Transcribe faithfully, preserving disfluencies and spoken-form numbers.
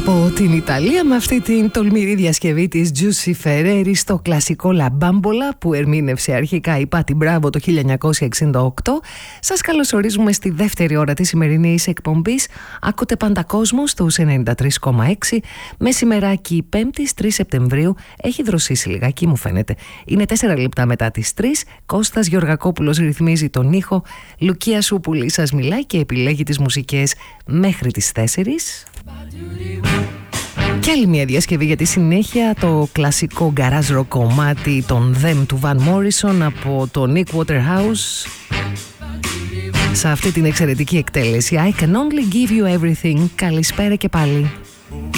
Από την Ιταλία με αυτή την τολμηρή διασκευή της Giussi Ferreri στο κλασικό La Bambola που ερμήνευσε αρχικά η Patti Bravo το χίλια εννιακόσια εξήντα οκτώ. Σας καλωσορίζουμε στη δεύτερη ώρα της σημερινής εκπομπής. Ακούτε πάντα κόσμο στους ενενήντα τρία κόμμα έξι. Μεσημεράκι Πέμπτης τρεις Σεπτεμβρίου. Έχει δροσίσει λιγάκι μου φαίνεται. Είναι τέσσερα λεπτά μετά τις τρεις. Κώστας Γεωργακόπουλος ρυθμίζει τον ήχο. Λουκία Σούπουλη σας μιλάει και επιλέγει τις μουσικές μέχρι τις τέσσερις. Και άλλη μια διασκευή για τη συνέχεια, το κλασικό garage rock κομμάτι των Them του Van Morrison από το Nick Waterhouse σε αυτή την εξαιρετική εκτέλεση I Can Only Give You Everything. Καλησπέρα και πάλι.